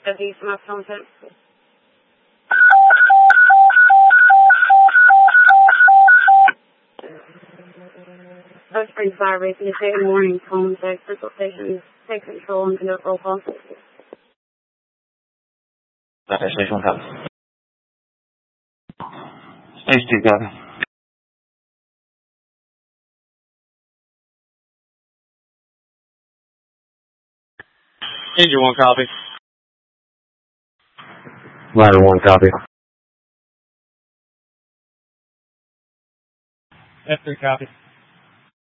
East from phone text. That's Spring Fire Racing. Good morning. Phone text. Central Station. Take control and conduct roll call. Okay, Station 1 copy. Station 2 copy. Engine 1 copy. Ladder 1 copy. F3 copy.